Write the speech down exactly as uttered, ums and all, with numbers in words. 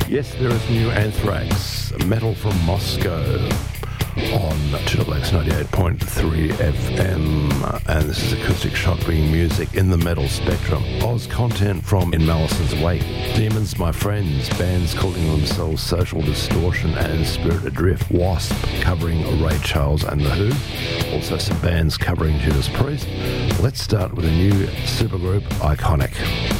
Yes, there is new Anthrax, Metal from Moscow, on Triple X ninety-eight point three F M, and this is acoustic shock-bringing music in the metal spectrum. Oz content from In Malice's Wake, Demons My Friends, bands calling themselves Social Distortion and Spirit Adrift, Wasp covering Ray Charles and The Who, also some bands covering Judas Priest. Let's start with a new supergroup, Iconic.